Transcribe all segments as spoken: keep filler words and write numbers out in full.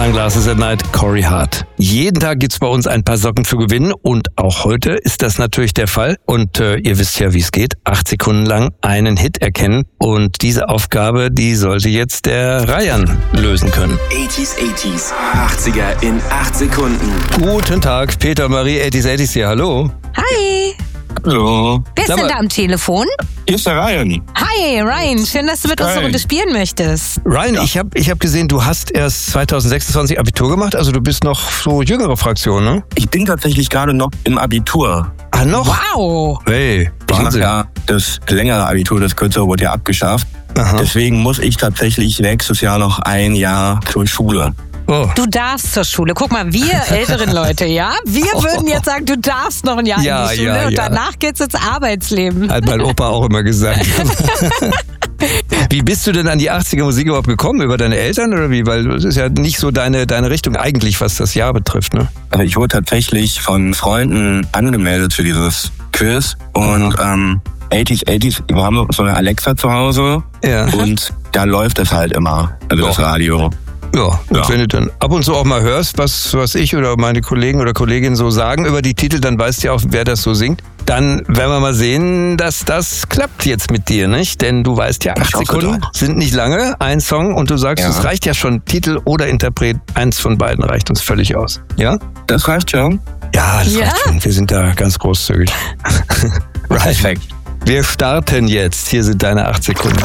Sunglasses at Night, Corey Hart. Jeden Tag gibt's bei uns ein paar Socken zu gewinnen und auch heute ist das natürlich der Fall. Und äh, ihr wisst ja, wie es geht. Acht Sekunden lang einen Hit erkennen. Und diese Aufgabe, die sollte jetzt der Ryan lösen können. achtziger, achtziger, achtziger in acht Sekunden. Guten Tag, Peter Marie, achtziger, achtziger hier, hallo. Hi. Hallo. Wer ist Sag denn mal- da am Telefon? Hier ist der Ryan. Hi, Ryan. Schön, dass du mit uns eine Hi. Runde spielen möchtest. Ryan, ich habe ich hab gesehen, du hast erst zwanzig sechsundzwanzig Abitur gemacht, also du bist noch so jüngere Fraktion, ne? Ich bin tatsächlich gerade noch im Abitur. Ah, noch? Wow. Hey, Ich mache Wahnsinn. ja das längere Abitur, das kürzere wurde ja abgeschafft. Aha. Deswegen muss ich tatsächlich nächstes Jahr noch ein Jahr zur Schule. Oh. Du darfst zur Schule. Guck mal, wir älteren Leute, ja? Wir würden jetzt sagen, du darfst noch ein Jahr Ja, in die Schule ja, und ja. danach geht's ins Arbeitsleben. Hat mein Opa auch immer gesagt. Wie bist du denn an die achtziger Musik überhaupt gekommen? Über deine Eltern oder wie? Weil das ist ja nicht so deine, deine Richtung eigentlich, was das Jahr betrifft, ne? Also ich wurde tatsächlich von Freunden angemeldet für dieses Quiz. Und ähm, achtziger, achtziger, wir haben so eine Alexa zu Hause. Ja. Und da läuft es halt immer, also das Radio. Ja, und Ja. wenn du dann ab und zu auch mal hörst, was, was ich oder meine Kollegen oder Kolleginnen so sagen über die Titel, dann weißt du ja auch, wer das so singt. Dann werden wir mal sehen, dass das klappt jetzt mit dir, nicht? Denn du weißt ja, acht Ich hoffe Sekunden doch. sind nicht lange, ein Song und du sagst, Ja. es reicht ja schon, Titel oder Interpret, eins von beiden reicht uns völlig aus. Ja? Das reicht schon. Ja, das Ja. reicht schon. Wir sind da ganz großzügig. Right. Perfekt. Wir starten jetzt. Hier sind deine acht Sekunden.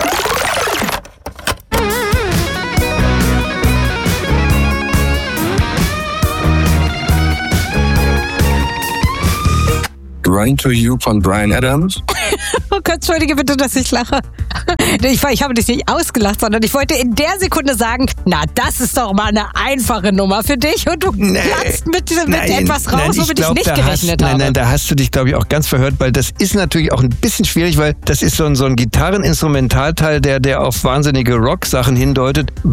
Run to You von Bryan Adams. Oh Gott, entschuldige bitte, dass ich lache. Ich, ich habe dich nicht ausgelacht, sondern ich wollte in der Sekunde sagen, na, das ist doch mal eine einfache Nummer für dich und du platzt mit, mit etwas raus, womit ich glaub, nicht da gerechnet hast, habe. Nein, nein, da hast du dich, glaube ich, auch ganz verhört, weil das ist natürlich auch ein bisschen schwierig, weil das ist so ein, so ein Gitarreninstrumentalteil, der, der auf wahnsinnige Rock-Sachen hindeutet.